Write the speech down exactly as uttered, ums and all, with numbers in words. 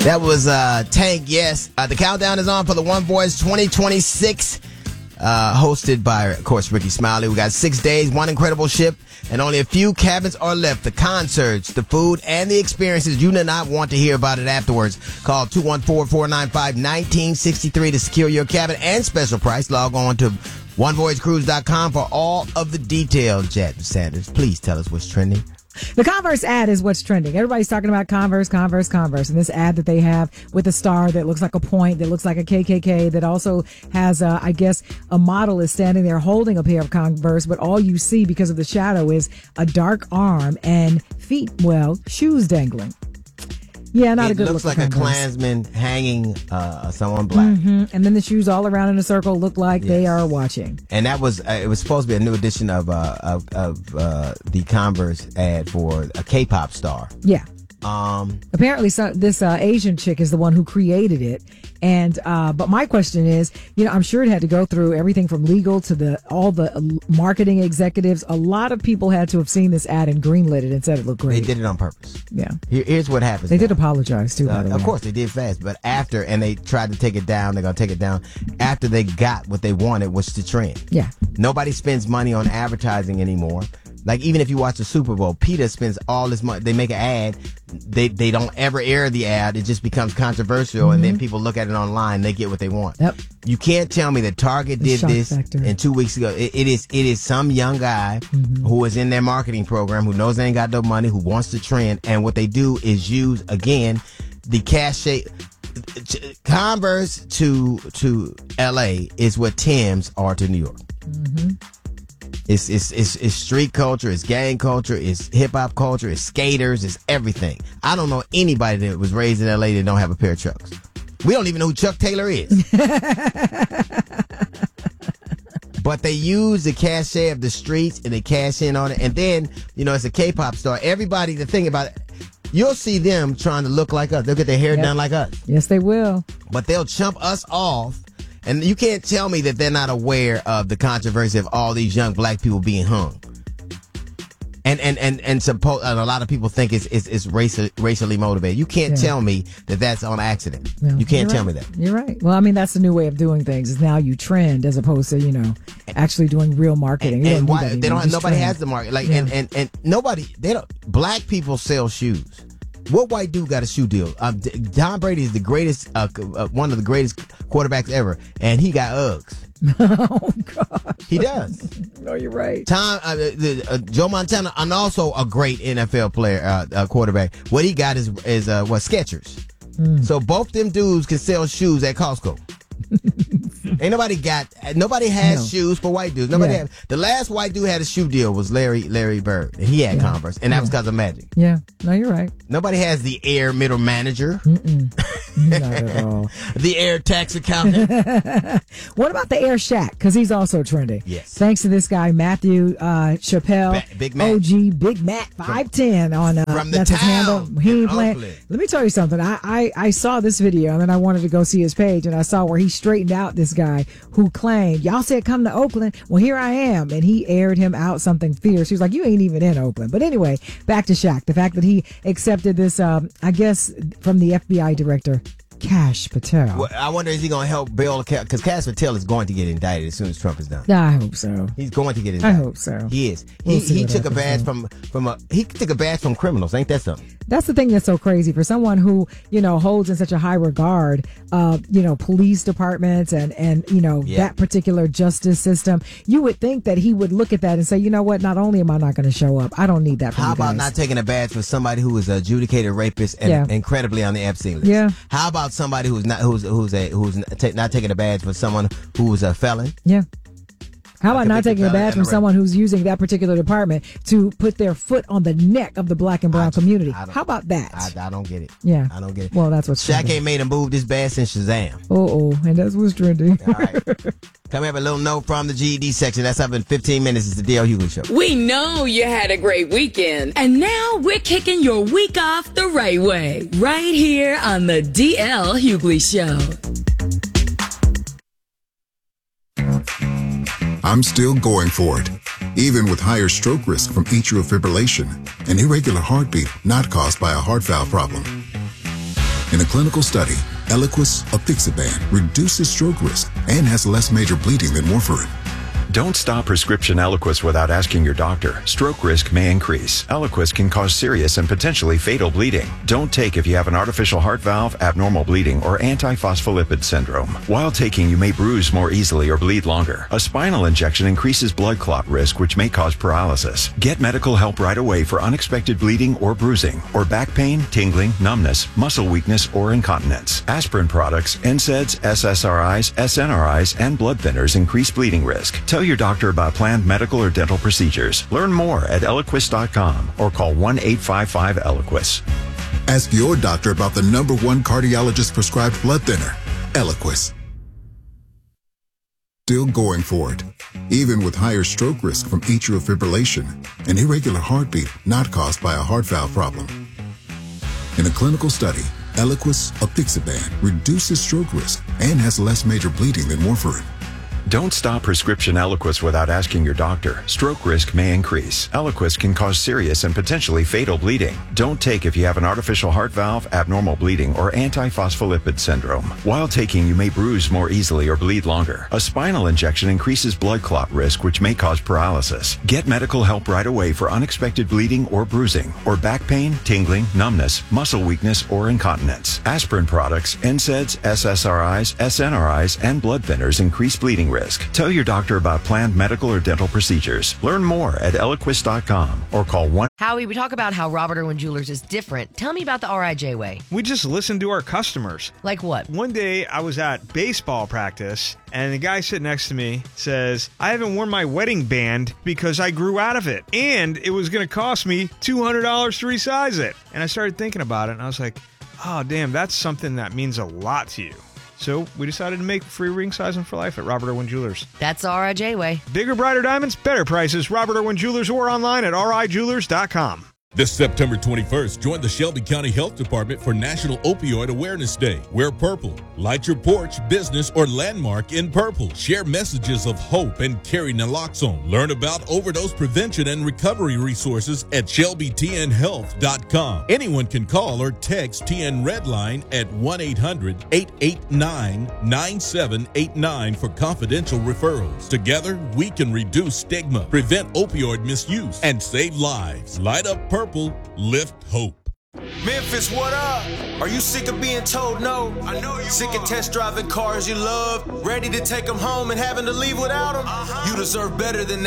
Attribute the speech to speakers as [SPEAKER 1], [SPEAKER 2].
[SPEAKER 1] That was uh, Tank, yes. Uh, the countdown is on for the One Voice twenty twenty-six, uh, hosted by, of course, Ricky Smiley. We got six days, one incredible ship, and only a few cabins are left. The concerts, the food, and the experiences. You do not want to hear about it afterwards. Call two one four, four nine five, one nine six three to secure your cabin and special price. Log on to one voyage cruise dot com for all of the details. Chad Sanders, please tell us what's trending.
[SPEAKER 2] The Converse ad is what's trending. Everybody's talking about Converse, Converse, Converse. And this ad that they have with a star that looks like a point, that looks like a K K K, that also has, uh, I guess, a model is standing there holding a pair of Converse, but all you see because of the shadow is a dark arm and feet, well, shoes dangling. Yeah, not
[SPEAKER 1] it
[SPEAKER 2] a good
[SPEAKER 1] looks
[SPEAKER 2] look.
[SPEAKER 1] like a Klansman hanging uh, someone black.
[SPEAKER 2] Mm-hmm. And then the shoes all around in a circle look like yes. they are watching.
[SPEAKER 1] And that was, uh, it was supposed to be a new edition of, uh, of, of uh, the Converse ad for a K-pop star.
[SPEAKER 2] Yeah.
[SPEAKER 1] Um,
[SPEAKER 2] Apparently, so, this uh, Asian chick is the one who created it. And uh, but my question is, you know, I'm sure it had to go through everything from legal to the all the marketing executives. A lot of people had to have seen this ad and greenlit it and said it looked great.
[SPEAKER 1] They did it on purpose.
[SPEAKER 2] Yeah.
[SPEAKER 1] Here, here's what happens.
[SPEAKER 2] They
[SPEAKER 1] now.
[SPEAKER 2] did apologize too.
[SPEAKER 1] Uh,
[SPEAKER 2] by the way.
[SPEAKER 1] Of course, they did fast, but after and they tried to take it down. They're gonna take it down after they got what they wanted, which is the trend.
[SPEAKER 2] Yeah.
[SPEAKER 1] Nobody spends money on advertising anymore. Like, even if you watch the Super Bowl, PETA spends all this money. They make an ad. They they don't ever air the ad. It just becomes controversial, mm-hmm. and then people look at it online. They get what they want.
[SPEAKER 2] Yep.
[SPEAKER 1] You can't tell me that Target
[SPEAKER 2] The
[SPEAKER 1] did
[SPEAKER 2] shock
[SPEAKER 1] this
[SPEAKER 2] factor.
[SPEAKER 1] and two weeks ago. It, it is it is some young guy mm-hmm. who is in their marketing program, who knows they ain't got no money, who wants to trend, and what they do is use, again, the cachet. Converse to to L A is what Tim's are to New York.
[SPEAKER 2] Mm-hmm.
[SPEAKER 1] It's, it's, it's, it's street culture, it's gang culture, it's hip hop culture, it's skaters, it's everything. I don't know anybody that was raised in L A that don't have a pair of Chucks. We don't even know who Chuck Taylor is. But they use the cachet of the streets and they cash in on it. And then, you know, it's a K-pop star. Everybody, the thing about it, you'll see them trying to look like us. They'll get their hair
[SPEAKER 2] yep.
[SPEAKER 1] done like us.
[SPEAKER 2] Yes, they will.
[SPEAKER 1] But they'll chump us off. And you can't tell me that they're not aware of the controversy of all these young black people being hung. And and and and, suppo- and a lot of people think it's it's, it's racial, racially motivated. You can't
[SPEAKER 2] yeah.
[SPEAKER 1] tell me that that's on accident.
[SPEAKER 2] No,
[SPEAKER 1] you can't tell
[SPEAKER 2] right.
[SPEAKER 1] me that.
[SPEAKER 2] You're right. Well, I mean, that's the new way of doing things. Is now you trend as opposed to, you know, actually doing real marketing.
[SPEAKER 1] And, and
[SPEAKER 2] don't
[SPEAKER 1] why
[SPEAKER 2] do
[SPEAKER 1] they don't? Nobody
[SPEAKER 2] trend.
[SPEAKER 1] has the market. Like
[SPEAKER 2] yeah.
[SPEAKER 1] and, and and nobody. They don't. Black people sell shoes. What white dude got a shoe deal? Um, Tom Brady is the greatest, uh, uh, one of the greatest quarterbacks ever, and he got Uggs.
[SPEAKER 2] Oh God,
[SPEAKER 1] he does.
[SPEAKER 2] No, you're right.
[SPEAKER 1] Tom, uh, the, uh, Joe Montana, and also a great N F L player, uh, uh, quarterback. What he got is is uh, what Skechers. Mm. So both them dudes can sell shoes at Costco. Ain't nobody got, nobody has no. shoes for white dudes. Nobody yeah. had, the last white dude had a shoe deal was Larry Larry Bird, and he had yeah. Converse, and that yeah. was because of Magic.
[SPEAKER 2] Yeah, no, you're right.
[SPEAKER 1] Nobody has the Air middle manager.
[SPEAKER 2] Mm-mm. Not at all.
[SPEAKER 1] The Air tax accountant.
[SPEAKER 2] What about the Air Shack? Because he's also trending.
[SPEAKER 1] Yes.
[SPEAKER 2] Thanks to this guy, Matthew uh, Chappelle.
[SPEAKER 1] Ba- Big Mac.
[SPEAKER 2] O G Big Mac, five ten on uh,
[SPEAKER 1] From the
[SPEAKER 2] that's
[SPEAKER 1] town
[SPEAKER 2] his handle. He ain't playing.
[SPEAKER 1] Oakland.
[SPEAKER 2] Let me tell you something. I, I, I saw this video, and then I wanted to go see his page, and I saw where he straightened out this guy who claimed, y'all said come to Oakland. Well, here I am. And he aired him out something fierce. He was like, you ain't even in Oakland. But anyway, back to Shaq. The fact that he accepted this, um, I guess, from the F B I director, Kash Patel.
[SPEAKER 1] Well, I wonder, is he going to help build, because Kash Patel is going to get indicted as soon as Trump is done.
[SPEAKER 2] I hope so.
[SPEAKER 1] He's going to get indicted.
[SPEAKER 2] I hope so.
[SPEAKER 1] He is.
[SPEAKER 2] We'll
[SPEAKER 1] he he took a
[SPEAKER 2] happens,
[SPEAKER 1] badge
[SPEAKER 2] so.
[SPEAKER 1] from, from a, he took a badge from criminals. Ain't that something?
[SPEAKER 2] That's the thing that's so crazy for someone who, you know, holds in such a high regard, uh, you know, police departments and, and, you know,
[SPEAKER 1] yeah.
[SPEAKER 2] that particular justice system. You would think that he would look at that and say, you know what, not only am I not going to show up, I don't need that from
[SPEAKER 1] How
[SPEAKER 2] you
[SPEAKER 1] about
[SPEAKER 2] guys.
[SPEAKER 1] not taking a badge for somebody who is an adjudicated rapist and
[SPEAKER 2] Yeah.
[SPEAKER 1] incredibly on the Epstein list?
[SPEAKER 2] Yeah.
[SPEAKER 1] How about somebody who's not, who's, who's a, who's not, ta- not taking a badge for someone who's a felon?
[SPEAKER 2] Yeah. How about
[SPEAKER 1] A
[SPEAKER 2] not
[SPEAKER 1] convicted
[SPEAKER 2] taking a
[SPEAKER 1] felon
[SPEAKER 2] badge
[SPEAKER 1] and
[SPEAKER 2] from
[SPEAKER 1] a rapist.
[SPEAKER 2] someone who's using that particular department to put their foot on the neck of the black and brown
[SPEAKER 1] I just-
[SPEAKER 2] community?
[SPEAKER 1] I don't-
[SPEAKER 2] How about that?
[SPEAKER 1] I, I don't get it.
[SPEAKER 2] Yeah.
[SPEAKER 1] I don't get it.
[SPEAKER 2] Well, that's what's
[SPEAKER 1] Shaq
[SPEAKER 2] trending.
[SPEAKER 1] ain't made a move this bad since Shazam.
[SPEAKER 2] Oh, oh, and that's what's trending.
[SPEAKER 1] All right. Come have a little note from the G E D section. That's up in fifteen minutes. It's the D L Hughley Show.
[SPEAKER 3] We know you had a great weekend, and now we're kicking your week off the right way, right here on the D L Hughley Show.
[SPEAKER 4] I'm still going for it, even with higher stroke risk from atrial fibrillation, an irregular heartbeat not caused by a heart valve problem. In a clinical study, Eliquis, apixaban, reduces stroke risk and has less major bleeding than warfarin.
[SPEAKER 5] Don't stop prescription Eliquis without asking your doctor. Stroke risk may increase. Eliquis can cause serious and potentially fatal bleeding. Don't take if you have an artificial heart valve, abnormal bleeding, or antiphospholipid syndrome. While taking, you may bruise more easily or bleed longer. A spinal injection increases blood clot risk, which may cause paralysis. Get medical help right away for unexpected bleeding or bruising, or back pain, tingling, numbness, muscle weakness, or incontinence. Aspirin products, N SAIDs, S S R Is, S N R Is, and blood thinners increase bleeding risk. Tell your doctor about planned medical or dental procedures. Learn more at Eliquis dot com or call one eight five five Eliquis.
[SPEAKER 4] Ask your doctor about the number one cardiologist prescribed blood thinner, Eliquis. Still going for it, even with higher stroke risk from atrial fibrillation, an irregular heartbeat not caused by a heart valve problem. In a clinical study, Eliquis, apixaban, reduces stroke risk and has less major bleeding than warfarin.
[SPEAKER 5] Don't stop prescription Eliquis without asking your doctor. Stroke risk may increase. Eliquis can cause serious and potentially fatal bleeding. Don't take if you have an artificial heart valve, abnormal bleeding, or antiphospholipid syndrome. While taking, you may bruise more easily or bleed longer. A spinal injection increases blood clot risk, which may cause paralysis. Get medical help right away for unexpected bleeding or bruising, or back pain, tingling, numbness, muscle weakness, or incontinence. Aspirin products, N SAIDs, S S R Is, S N R Is, and blood thinners increase bleeding risk. Tell your doctor about planned medical or dental procedures. Learn more at Eliquis dot com or call one.
[SPEAKER 6] Howie, we talk about how Robert Irwin Jewelers is different. Tell me about the R I J way.
[SPEAKER 7] We just listen to our customers.
[SPEAKER 6] Like what?
[SPEAKER 7] One day I was at baseball practice and the guy sitting next to me says, I haven't worn my wedding band because I grew out of it. And it was going to cost me two hundred dollars to resize it. And I started thinking about it and I was like, oh, damn, that's something that means a lot to you. So we decided to make free ring sizing for life at Robert Irwin Jewelers.
[SPEAKER 6] That's R I J way.
[SPEAKER 7] Bigger, brighter diamonds, better prices. Robert Irwin Jewelers or online at R I jewelers dot com.
[SPEAKER 8] This September twenty-first, join the Shelby County Health Department for National Opioid Awareness Day. Wear purple. Light your porch, business, or landmark in purple. Share messages of hope and carry naloxone. Learn about overdose prevention and recovery resources at shelby t n health dot com. Anyone can call or text T N Redline at one eight hundred, eight eight nine, nine seven eight nine for confidential referrals. Together, we can reduce stigma, prevent opioid misuse, and save lives. Light up purple. Lift hope.
[SPEAKER 9] Memphis, what up? Are you sick of being told no? I know you Sick are. of test driving cars you love? Ready to take them home and having to leave without them? Uh-huh. You deserve better than that.